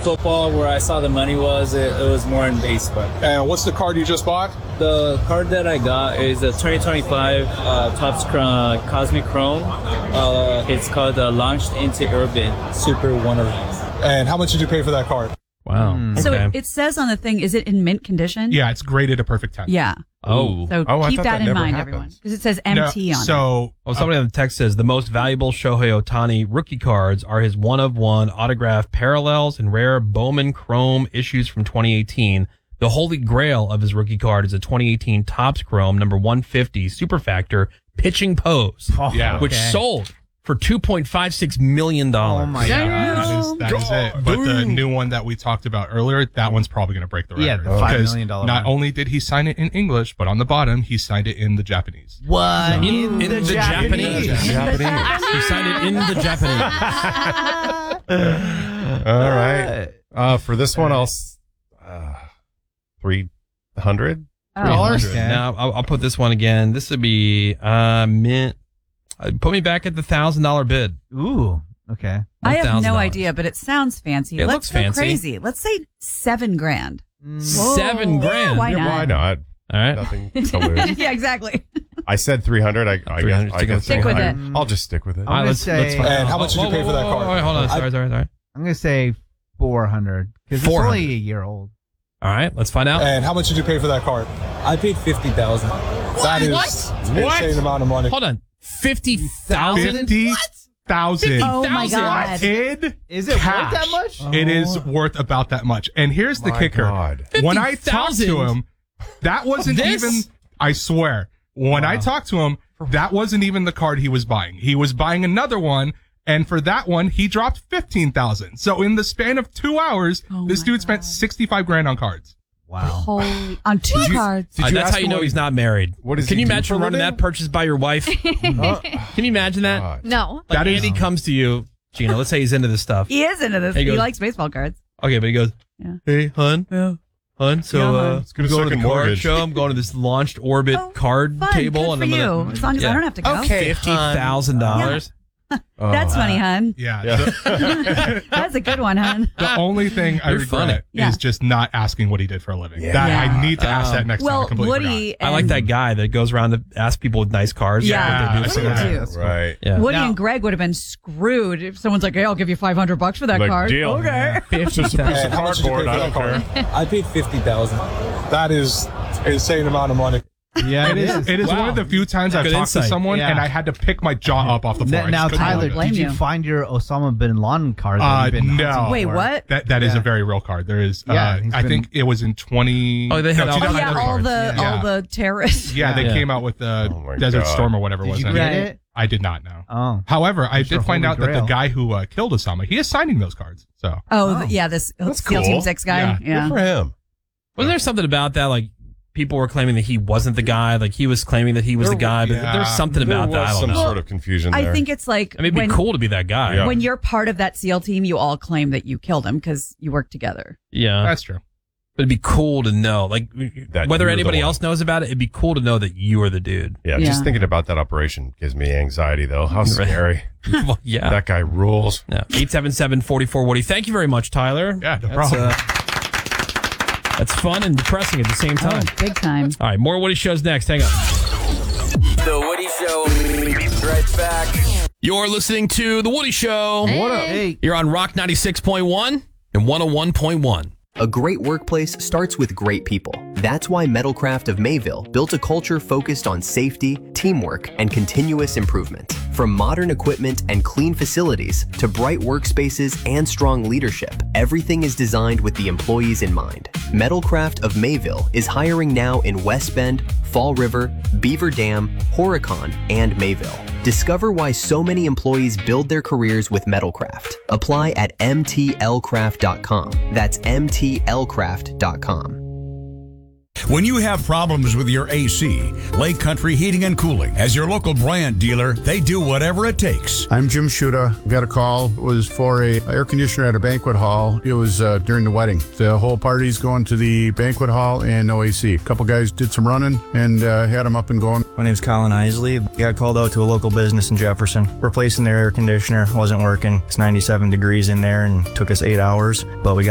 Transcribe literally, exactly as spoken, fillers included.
football, where I saw the money was, it, it was more in baseball. And what's the card you just bought? The card that I got is a twenty twenty-five uh, Topps uh, Cosmic Chrome. Uh, it's called uh, Launched into Urban Super One of These. And how much did you pay for that card? Wow. Mm. So Okay. it, it says on the thing, is it in mint condition? Yeah, it's graded a perfect ten. Yeah. Oh. So Oh, I keep thought that, that in never mind, happens. everyone. Because it says M T No, on it. so, Oh, somebody on the text says the most valuable Shohei Ohtani rookie cards are his one-of-one autographed parallels and rare Bowman Chrome issues from twenty eighteen. The holy grail of his rookie card is a twenty eighteen Topps Chrome number one fifty Super Factor pitching pose, Oh, Yeah. which okay. sold for two point five six million dollars. Oh my yeah, god. that is, that is it. But the new one that we talked about earlier, that one's probably going to break the record. Yeah, the five Because million dollar Not one. only did he sign it in English, but on the bottom, he signed it in the Japanese. What? In, in the, Japanese. Japanese. He signed it in the Japanese. All right. Uh, for this one, I'll s- uh, three hundred. Oh. Okay. Now, I'll, I'll put this one again. This would be uh, mint. Uh, put me back at the one thousand dollars bid. Ooh. Okay. I have one thousand no dollars. idea, but it sounds fancy. It Let's looks go fancy. crazy. Let's say seven grand. Seven grand. Yeah, why Yeah, not? why not? All right. Nothing to lose. Yeah, exactly. I said three hundred. I, I three hundred. guess I Stick with guess Stick with I, it. I'll just stick with it. All right, gonna let's, say- let's find And out. how much did you Whoa, pay whoa, for that whoa, card? whoa, wait, hold on. I- Sorry, sorry, sorry. I'm gonna say four hundred because it's four hundred. only a year old. All right, let's find out. And how much did you pay for that card? I paid fifty thousand. That is What? an What? insane amount of money. Hold on. fifty thousand? Fifty thousand. Oh my God. Kid, Is it cash. worth that much? It is worth about that much. And here's the My kicker: God. when I talked to fifty thousand? him, that wasn't This? even. I swear, when I talked to him, that wasn't even the card he was buying. He was buying another one. And for that one, he dropped fifteen thousand. So in the span of two hours, Oh this my dude spent God. sixty-five grand on cards. Wow. Holy, on two cards. Did Uh, you that's ask how you him know what he's he- not married. what does Can he you do imagine for a running living? that purchase by your wife? Uh, Can you imagine that? God. No. Like That is- Andy comes to you, Gina. Let's say he's into this stuff. He is into this. He He, goes- likes baseball cards. Okay, but he goes, Yeah. "Hey, hun, Yeah. hun. So Yeah, hun. uh, Let's get a I'm going to the second card mortgage." show. I'm going to this launched orbit Oh, card Fun. table, Good and for I'm you. gonna As long as yeah. I don't have to go. fifty thousand dollars. Oh. That's funny, hun. Yeah. Yeah. The, That's a good one, hun. the only thing I You're regret funny. Yeah. is just not asking what he did for a living. Yeah. That Yeah. I need to ask Um, that next time. I Well, completely Woody I like and- that guy that goes around to ask people with nice cars. Yeah. what they do Yeah, for I see them. that. too. Right. Yeah. Woody Now- and Greg would have been screwed if someone's like, "Hey, I'll give you five hundred bucks for that Like, card." deal. Okay. It's just a piece And of how much did you pay cardboard. for I that don't care. card? I paid fifty thousand. That is an insane amount of money. Yeah, It is. It is Wow. one of the few times I've Good talked to insight. someone Yeah. and I had to pick my jaw up off the floor. Now, I now just couldn't Tyler, believe it. blame did you you. find your Osama bin Laden card? that Uh, you've been no. hunting Wait, for? what? That that is Yeah. a very real card. There is. Yeah, uh, he's I been- think it was in twenty. Oh, they had no, all- Oh two yeah, thousand all the cards. Yeah. all the terrorists. Yeah, they Yeah. came out with the Oh my Desert God. Storm or whatever it Did was. you and get I, it? I did not know. Oh. However, I It's your did find holy out that the grail. guy who uh, killed Osama, he is signing those cards. So Oh, Oh. th- yeah, this That's SEAL cool. Team Six guy. Yeah. Yeah. Good for him. Wasn't there something about that? Like people were claiming that he wasn't the guy. Like he was claiming that he was There the guy. But yeah. there's something There about that. I was don't some know. sort of confusion I there. think it's like I mean, it'd when, be cool to be that guy. Yeah. when you're part of that SEAL team, you all claim that you killed him because you work together. Yeah. that's true. But it'd be cool to know, like, That whether you're the anybody one. else knows about it, it'd be cool to know that you are the dude. yeah, Yeah. just thinking about that operation gives me anxiety, though. How Right. scary. Well, yeah. That guy rules. yeah. eight seven seven, four four, Woody. Thank you very much, Tyler. Yeah, no That's, problem. uh, that's fun and depressing at the same Oh, time. big time. All right, more Woody shows next. Hang on. The Woody Show. Right back. You're listening to The Woody Show. Hey. What up? Hey. You're on Rock ninety-six point one and one oh one point one. A great workplace starts with great people. That's why Metalcraft of Mayville built a culture focused on safety, teamwork, and continuous improvement. From modern equipment and clean facilities to bright workspaces and strong leadership, everything is designed with the employees in mind. Metalcraft of Mayville is hiring now in West Bend, Fall River, Beaver Dam, Horicon, and Mayville. Discover why so many employees build their careers with Metalcraft. Apply at m t l craft dot com. That's m t l craft dot com. When you have problems with your A C, Lake Country Heating and Cooling, as your local brand dealer, they do whatever it takes. I'm Jim Shuda. Got a call. It was for a air conditioner at a banquet hall. It was uh, during the wedding. The whole party's going to the banquet hall and no A C. A couple guys did some running and uh, had them up and going. My name's Colin Isley. Got called out to a local business in Jefferson. Replacing their air conditioner wasn't working. It's ninety-seven degrees in there and took us eight hours, but we got